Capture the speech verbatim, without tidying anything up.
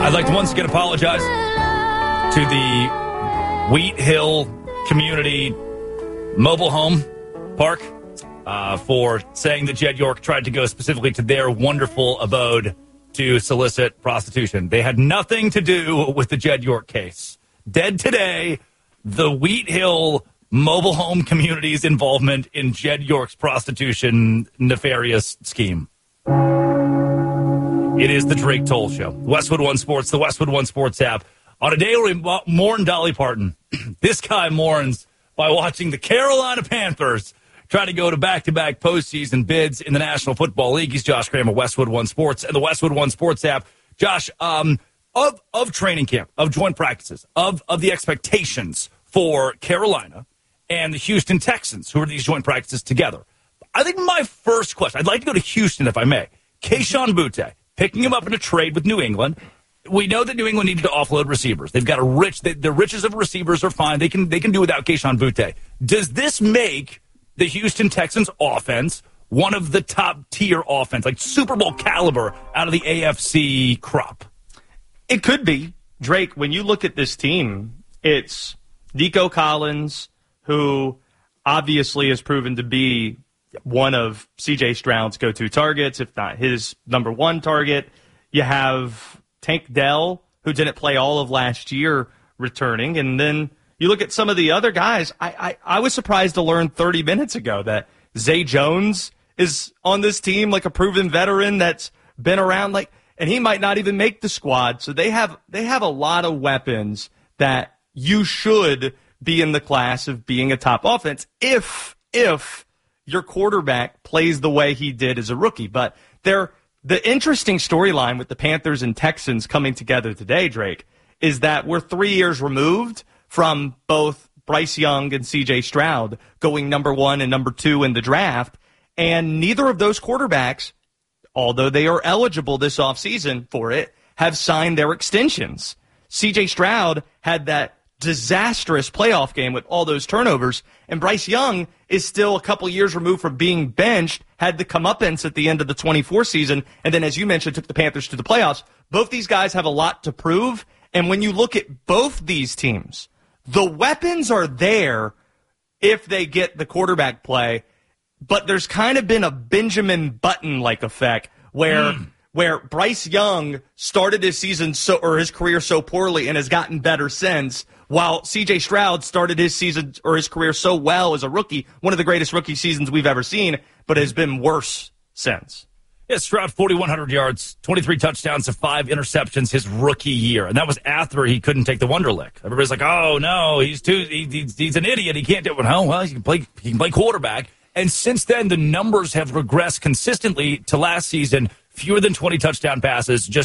I'd like to once again apologize to the Wheat Hill Community Mobile Home Park uh, for saying that Jed York tried to go specifically to their wonderful abode to solicit prostitution. They had nothing to do with the Jed York case. Dead today, the Wheat Hill Mobile Home Community's involvement in Jed York's prostitution nefarious scheme. It is the Drake Toll Show. Westwood One Sports, the Westwood One Sports app. On a day where we mourn Dolly Parton, this guy mourns by watching the Carolina Panthers try to go to back-to-back postseason bids in the National Football League. He's Josh Kramer, Westwood One Sports, and the Westwood One Sports app. Josh, um, of of training camp, of joint practices, of, of the expectations for Carolina and the Houston Texans, who are these joint practices together, I think my first question, I'd like to go to Houston, if I may. Kayshon Boutte, picking him up in a trade with New England. We know that New England needed to offload receivers. They've got a rich, the, the riches of receivers are fine. They can they can do without Kayshon Boutte. Does this make the Houston Texans offense one of the top tier offense, like Super Bowl caliber out of the A F C crop? It could be. Drake, when you look at this team, it's Nico Collins, who obviously has proven to be one of C J Stroud's go-to targets, if not his number one target. You have Tank Dell, who didn't play all of last year, returning. And then you look at some of the other guys. I, I, I was surprised to learn thirty minutes ago that Zay Jones is on this team, like a proven veteran that's been around, like, and he might not even make the squad. So they have they have a lot of weapons that you should be in the class of being a top offense if if your quarterback plays the way he did as a rookie. But they're the interesting storyline with the Panthers and Texans coming together today, Drake, is that we're three years removed from both Bryce Young and C J Stroud going number one and number two in the draft, and neither of those quarterbacks, although they are eligible this offseason for it, have signed their extensions. C J Stroud had that disastrous playoff game with all those turnovers, and Bryce Young is still a couple years removed from being benched, had the comeuppance at the end of the twenty-four season, and then, as you mentioned, took the Panthers to the playoffs. Both these guys have a lot to prove, and when you look at both these teams, the weapons are there if they get the quarterback play, but there's kind of been a Benjamin Button-like effect where mm. where Bryce Young started his season so or his career so poorly and has gotten better since, while C J Stroud started his season or his career so well as a rookie, one of the greatest rookie seasons we've ever seen, but has been worse since. Yeah, Stroud, forty-one hundred yards, twenty-three touchdowns to five interceptions his rookie year. And that was after he couldn't take the Wonderlic. Everybody's like, oh, no, he's too he, he's, he's an idiot. He can't do it. Oh, well, he can play, he can play quarterback. And since then, the numbers have regressed consistently to last season. Fewer than twenty touchdown passes, just